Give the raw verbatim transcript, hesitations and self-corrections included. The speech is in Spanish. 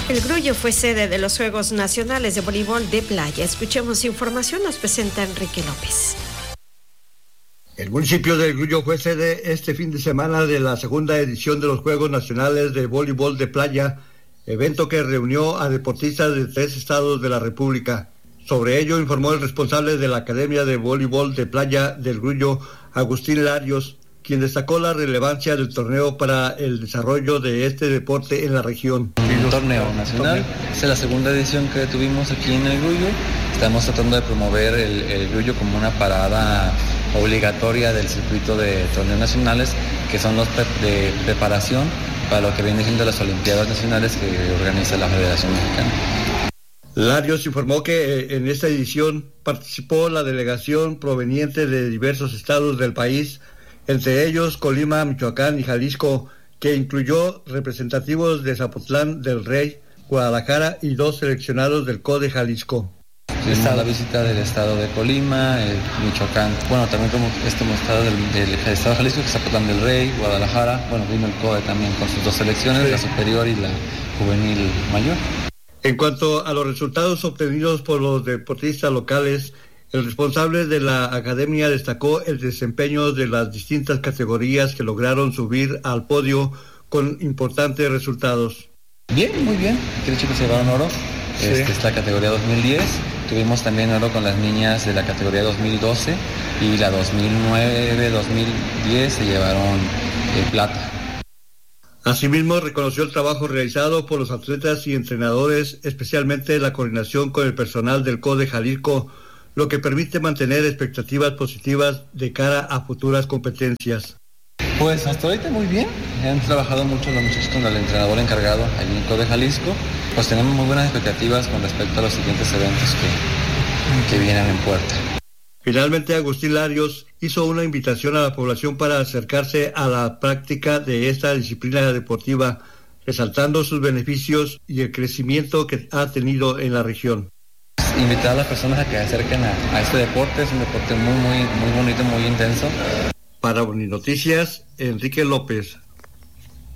El Grullo fue sede de los Juegos Nacionales de Voleibol de Playa. Escuchemos información, nos presenta Enrique López. El municipio de El Grullo fue sede este fin de semana de la segunda edición de los Juegos Nacionales de Voleibol de Playa, evento que reunió a deportistas de tres estados de la República. Sobre ello informó el responsable de la Academia de Voleibol de Playa del Grullo, Agustín Larios, quien destacó la relevancia del torneo para el desarrollo de este deporte en la región. Un torneo nacional, es la segunda edición que tuvimos aquí en el Grullo. Estamos tratando de promover el, el Grullo como una parada obligatoria del circuito de torneos nacionales, que son los de preparación para lo que viene siendo las Olimpiadas Nacionales que organiza la Federación Mexicana. Larios informó que en esta edición participó la delegación proveniente de diversos estados del país, entre ellos Colima, Michoacán y Jalisco, que incluyó representativos de Zapotlán del Rey, Guadalajara y dos seleccionados del C O D E Jalisco. Está la visita del estado de Colima, eh, Michoacán, bueno, también como este estado del, del estado de Jalisco, que Zapotlán del Rey, Guadalajara, bueno, vino el C O D E también con sus dos selecciones, sí, la superior y la juvenil mayor. En cuanto a los resultados obtenidos por los deportistas locales, el responsable de la academia destacó el desempeño de las distintas categorías que lograron subir al podio con importantes resultados. Bien, muy bien. Aquí los chicos se llevaron oro. Sí. Este, esta categoría dos mil diez. Tuvimos también oro con las niñas de la categoría dos mil doce y la dos mil nueve, dos mil diez se llevaron eh, plata. Asimismo, reconoció el trabajo realizado por los atletas y entrenadores, especialmente la coordinación con el personal del C O D E Jalisco, lo que permite mantener expectativas positivas de cara a futuras competencias. Pues hasta ahorita muy bien, han trabajado mucho los muchachos con el entrenador encargado allí en C O D E Jalisco, pues tenemos muy buenas expectativas con respecto a los siguientes eventos que, que vienen en puerta. Finalmente, Agustín Larios hizo una invitación a la población para acercarse a la práctica de esta disciplina deportiva, resaltando sus beneficios y el crecimiento que ha tenido en la región. Invitar a las personas a que se acerquen a, a este deporte, es un deporte muy, muy, muy bonito, muy intenso. Para Uninoticias, Enrique López.